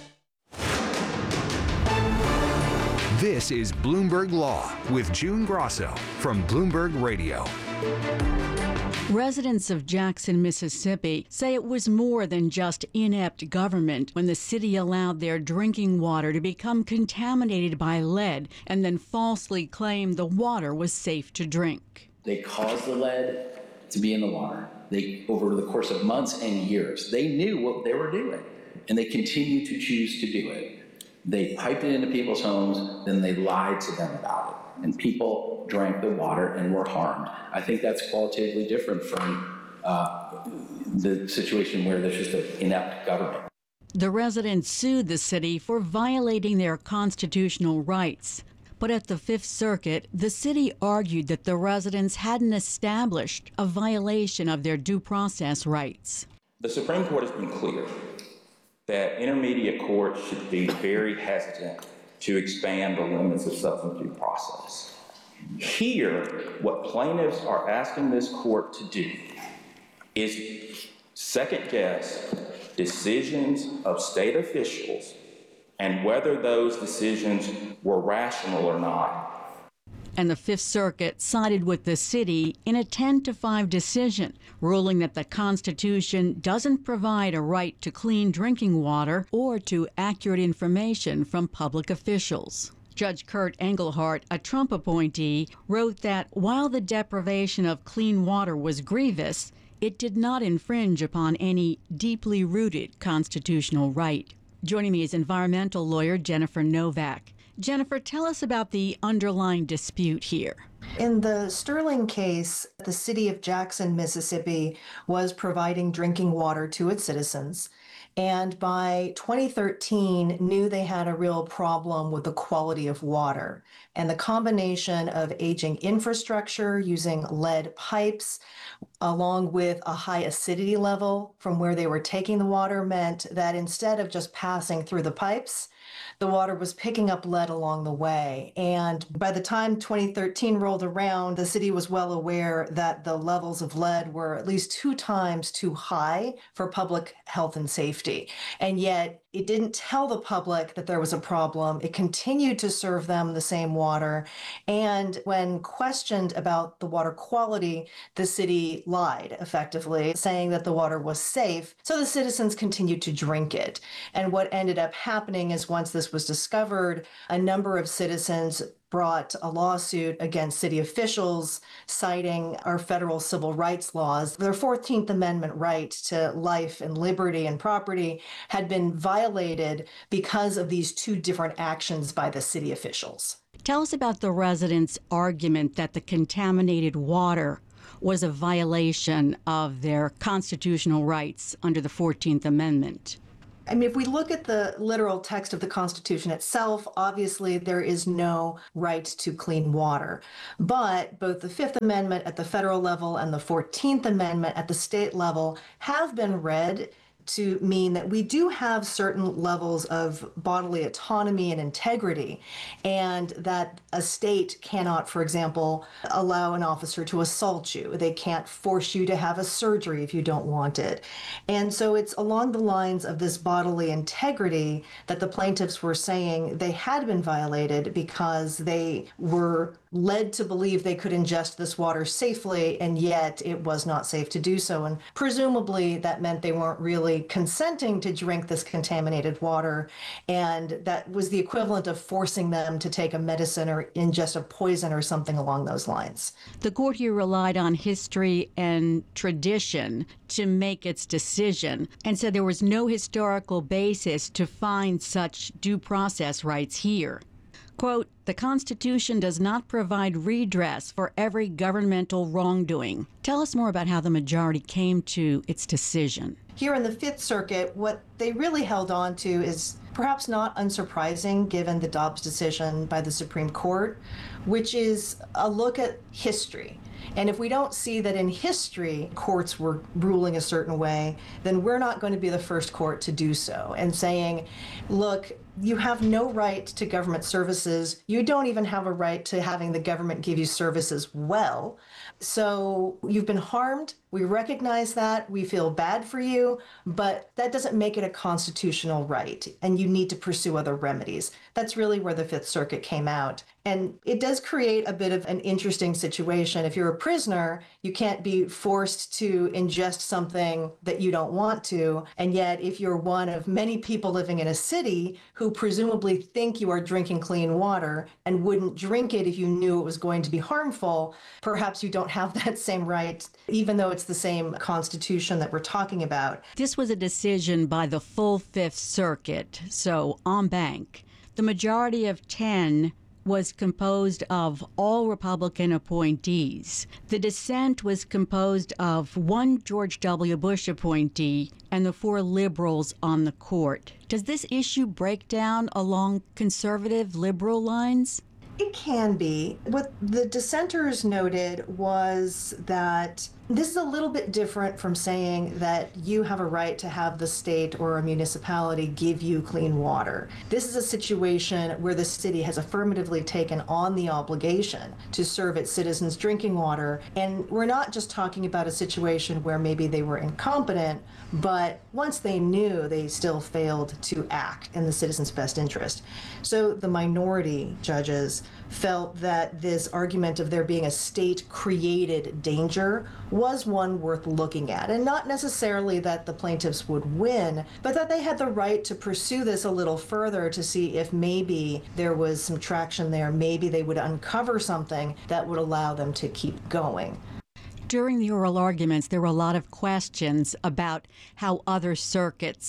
This is Bloomberg Law with June Grosso from Bloomberg Radio. Residents of Jackson, Mississippi say it was more than just inept government when the city allowed their drinking water to become contaminated by lead and then falsely claimed the water was safe to drink. They caused the lead to be in the water. They, over the course of months and years, they knew what they were doing, and they continue to choose to do it. They piped it into people's homes, then they lied to them about it. And people drank the water and were harmed. I think that's qualitatively different from uh, the situation where there's just an inept government. The residents sued the city for violating their constitutional rights. But at the Fifth Circuit, the city argued that the residents hadn't established a violation of their due process rights. The Supreme Court has been clear that intermediate courts should be very hesitant to expand the limits of substantive due process. Here, what plaintiffs are asking this court to do is second-guess decisions of state officials and whether those decisions were rational or not. And the Fifth Circuit sided with the city in a ten to five decision, ruling that the Constitution doesn't provide a right to clean drinking water or to accurate information from public officials. Judge Kurt Engelhardt, a Trump appointee, wrote that while the deprivation of clean water was grievous, it did not infringe upon any deeply rooted constitutional right. Joining me is environmental lawyer Jennifer Novak. Jennifer, tell us about the underlying dispute here. In the Sterling case, the city of Jackson, Mississippi, was providing drinking water to its citizens, and by twenty thirteen knew they had a real problem with the quality of water. And the combination of aging infrastructure, using lead pipes, along with a high acidity level from where they were taking the water, meant that instead of just passing through the pipes, the water was picking up lead along the way. And by the time twenty thirteen rolled around, the city was well aware that the levels of lead were at least two times too high for public health and safety. And yet it didn't tell the public that there was a problem. It continued to serve them the same water. And when questioned about the water quality, the city lied effectively, saying that the water was safe. So the citizens continued to drink it. And what ended up happening is once this was discovered, a number of citizens brought a lawsuit against city officials citing our federal civil rights laws. Their fourteenth Amendment right to life and liberty and property had been violated because of these two different actions by the city officials. Tell us about the residents' argument that the contaminated water was a violation of their constitutional rights under the fourteenth Amendment. I mean, if we look at the literal text of the Constitution itself, obviously there is no right to clean water. But both the Fifth Amendment at the federal level and the fourteenth Amendment at the state level have been read to mean that we do have certain levels of bodily autonomy and integrity, and that a state cannot, for example, allow an officer to assault you. They can't force you to have a surgery if you don't want it. And so it's along the lines of this bodily integrity that the plaintiffs were saying they had been violated because they were led to believe they could ingest this water safely, and yet it was not safe to do so. And presumably that meant they weren't really consenting to drink this contaminated water, and that was the equivalent of forcing them to take a medicine or ingest a poison or something along those lines. The court here relied on history and tradition to make its decision, and said there was no historical basis to find such due process rights here. Quote, "The Constitution does not provide redress for every governmental wrongdoing." Tell us more about how the majority came to its decision. Here in the Fifth Circuit, what they really held on to is perhaps not unsurprising given the Dobbs decision by the Supreme Court, which is a look at history. And if we don't see that in history courts were ruling a certain way, then we're not going to be the first court to do so. And saying, look, you have no right to government services. You don't even have a right to having the government give you services well. So you've been harmed. We recognize that. We feel bad for you, but that doesn't make it a constitutional right, and you need to pursue other remedies. That's really where the Fifth Circuit came out. And it does create a bit of an interesting situation. If you're a prisoner, you can't be forced to ingest something that you don't want to. And yet, if you're one of many people living in a city who presumably think you are drinking clean water and wouldn't drink it if you knew it was going to be harmful, perhaps you don't have that same right, even though it's the same Constitution that we're talking about. This was a decision by the full Fifth Circuit, so en banc. The majority of ten was composed of all Republican appointees. The dissent was composed of one George W. Bush appointee and the four liberals on the court. Does this issue break down along conservative liberal lines? It can be. What the dissenters noted was that this is a little bit different from saying that you have a right to have the state or a municipality give you clean water. This is a situation where the city has affirmatively taken on the obligation to serve its citizens drinking water. And we're not just talking about a situation where maybe they were incompetent, but once they knew, they still failed to act in the citizens' best interest. So the minority judges felt that this argument of there being a state-created danger was one worth looking at, and not necessarily that the plaintiffs would win, but that they had the right to pursue this a little further to see if maybe there was some traction there, maybe they would uncover something that would allow them to keep going. During the oral arguments, there were a lot of questions about how other circuits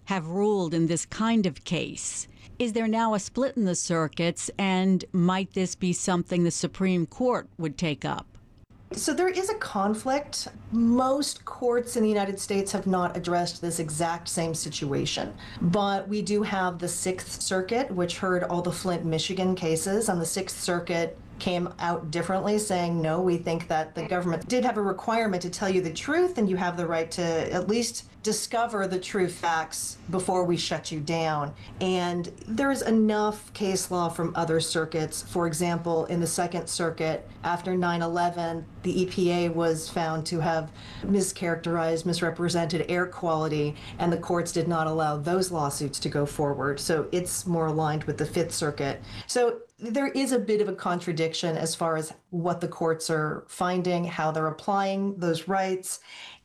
have ruled in this kind of case. Is there now a split in the circuits, and might this be something the Supreme Court would take up? So there is a conflict. Most courts in the United States have not addressed this exact same situation. But we do have the Sixth Circuit, which heard all the Flint, Michigan cases, and the Sixth Circuit came out differently, saying, no, we think that the government did have a requirement to tell you the truth, and you have the right to at least discover the true facts before we shut you down. And there's enough case law from other circuits. For example, in the Second Circuit, after nine eleven, the E P A was found to have mischaracterized, misrepresented air quality, and the courts did not allow those lawsuits to go forward. So it's more aligned with the Fifth Circuit. So there is a bit of a contradiction as far as what the courts are finding, how they're applying those rights.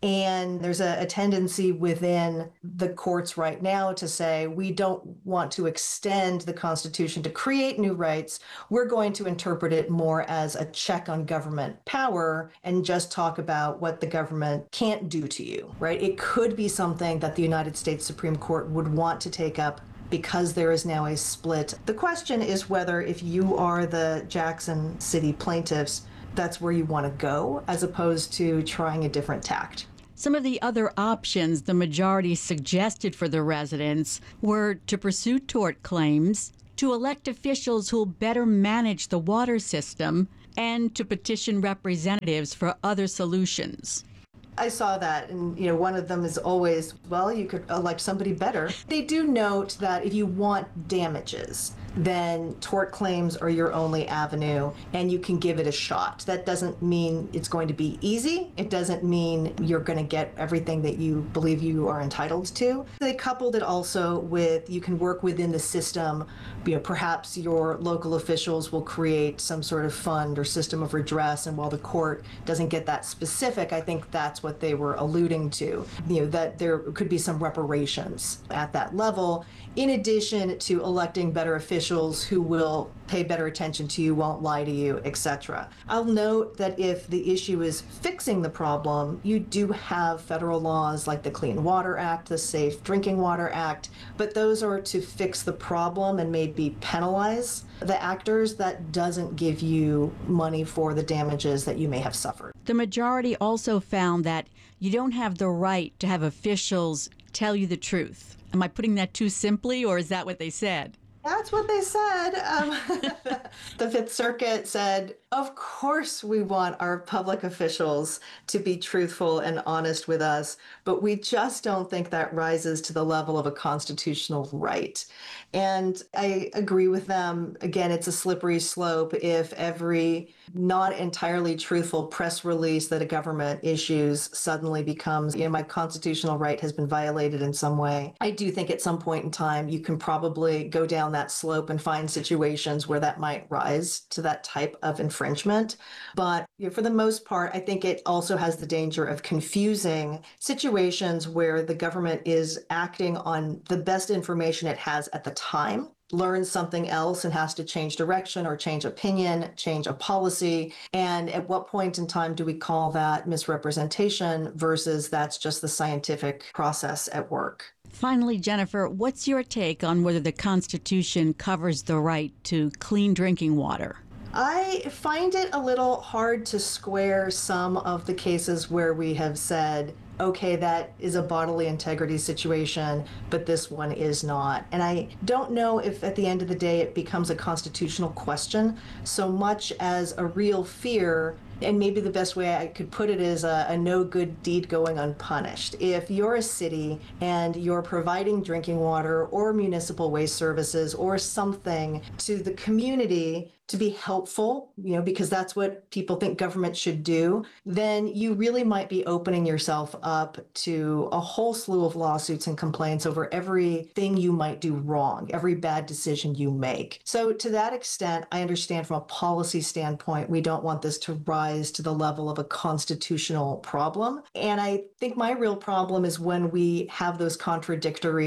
And there's a, a tendency within the courts right now to say, we don't want to extend the Constitution to create new rights. We're going to interpret it more as a check on government power and just talk about what the government can't do to you, right? It could be something that the United States Supreme Court would want to take up because there is now a split. The question is whether, if you are the Jackson City plaintiffs, that's where you want to go, as opposed to trying a different tact. Some of the other options the majority suggested for the residents were to pursue tort claims, to elect officials who'll better manage the water system, and to petition representatives for other solutions. I saw that, and you know, one of them is always, well, you could elect somebody better. They do note that if you want damages, then tort claims are your only avenue, and you can give it a shot. That doesn't mean it's going to be easy. It doesn't mean you're going to get everything that you believe you are entitled to. They coupled it also with, you can work within the system. You know, perhaps your local officials will create some sort of fund or system of redress, and while the court doesn't get that specific, I think that's what they were alluding to. You know, that there could be some reparations at that level, in addition to electing better officials who will pay better attention to you, won't lie to you, et cetera. I'll note that if the issue is fixing the problem, you do have federal laws like the Clean Water Act, the Safe Drinking Water Act, but those are to fix the problem and maybe penalize the actors. That doesn't give you money for the damages that you may have suffered. The majority also found that you don't have the right to have officials tell you the truth. Am I putting that too simply, or is that what they said? That's what they said. Um, the Fifth Circuit said, of course we want our public officials to be truthful and honest with us, but we just don't think that rises to the level of a constitutional right. And I agree with them. Again, it's a slippery slope if every not entirely truthful press release that a government issues suddenly becomes, you know, my constitutional right has been violated in some way. I do think at some point in time, you can probably go down that slope and find situations where that might rise to that type of infringement. But you know, for the most part, I think it also has the danger of confusing situations where the government is acting on the best information it has at the time, learns something else and has to change direction or change opinion, change a policy. And at what point in time do we call that misrepresentation versus that's just the scientific process at work? Finally, Jennifer, what's your take on whether the Constitution covers the right to clean drinking water? I find it a little hard to square some of the cases where we have said, okay, that is a bodily integrity situation, but this one is not. And I don't know if at the end of the day it becomes a constitutional question so much as a real fear. And maybe the best way I could put it is a, a no good deed going unpunished. If you're a city and you're providing drinking water or municipal waste services or something to the community to be helpful, you know, because that's what people think government should do, then you really might be opening yourself up to a whole slew of lawsuits and complaints over everything you might do wrong, every bad decision you make. So to that extent, I understand from a policy standpoint, we don't want this to rise to the level of a constitutional problem. And I think my real problem is when we have those contradictory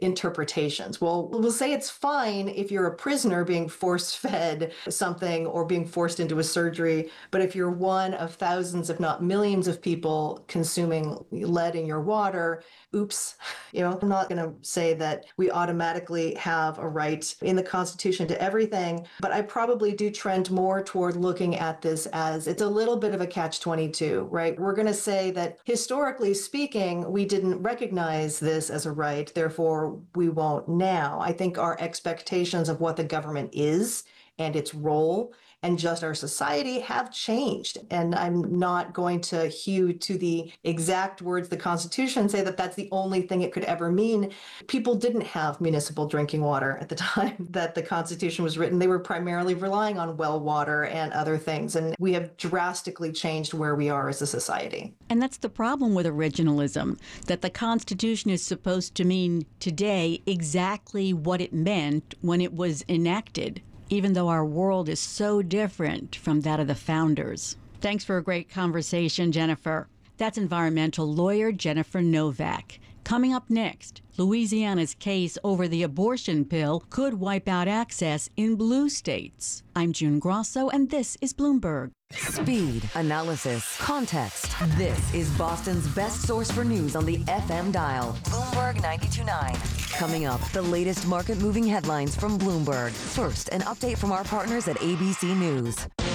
interpretations. Well, we'll say it's fine if you're a prisoner being force-fed something or being forced into a surgery, but if you're one of thousands, if not millions of people consuming lead in your water, oops, you know, I'm not going to say that we automatically have a right in the Constitution to everything, but I probably do trend more toward looking at this as it's a little bit of a catch twenty-two, right? We're going to say that historically speaking, we didn't recognize this as a right, therefore we won't now. I think our expectations of what the government is and its role and just our society have changed. And I'm not going to hew to the exact words of the Constitution and say that that's the only thing it could ever mean. People didn't have municipal drinking water at the time that the Constitution was written. They were primarily relying on well water and other things. And we have drastically changed where we are as a society. And that's the problem with originalism, that the Constitution is supposed to mean today exactly what it meant when it was enacted, even though our world is so different from that of the founders. Thanks for a great conversation, Jennifer. That's environmental lawyer Jennifer Novak. Coming up next, Louisiana's case over the abortion pill could wipe out access in blue states. I'm June Grosso, and this is Bloomberg. Speed, analysis, context. This is Boston's best source for news on the F M dial. Bloomberg ninety-two point nine. Coming up, the latest market-moving headlines from Bloomberg. First, an update from our partners at A B C News.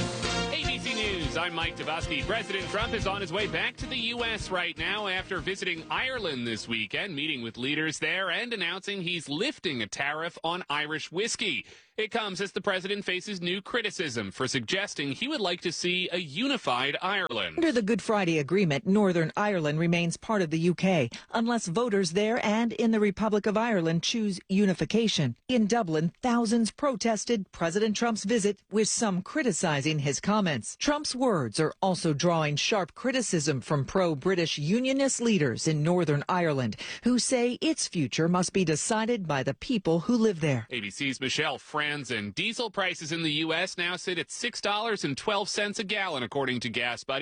A B C News, I'm Mike Dubusky. President Trump is on his way back to the U S right now after visiting Ireland this weekend, meeting with leaders there and announcing he's lifting a tariff on Irish whiskey. It comes as the president faces new criticism for suggesting he would like to see a unified Ireland. Under the Good Friday Agreement, Northern Ireland remains part of the U K, unless voters there and in the Republic of Ireland choose unification. In Dublin, thousands protested President Trump's visit, with some criticizing his comments. Trump's words are also drawing sharp criticism from pro-British unionist leaders in Northern Ireland, who say its future must be decided by the people who live there. A B C's Michelle Franz. And diesel prices in the U S now sit at six dollars and twelve cents a gallon, according to Gas Buddy.